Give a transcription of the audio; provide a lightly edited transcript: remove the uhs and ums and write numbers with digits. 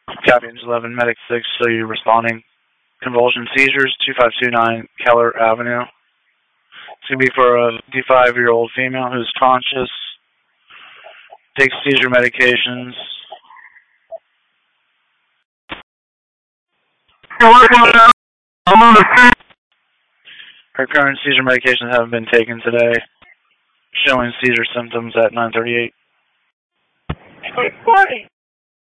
Copy, 11, Medic 6, so you responding. Convulsion seizures, 2529 Keller Avenue. It's going to be for a 55-year-old female who's conscious, takes seizure medications. Her current seizure medications haven't been taken today, showing seizure symptoms at 9:38.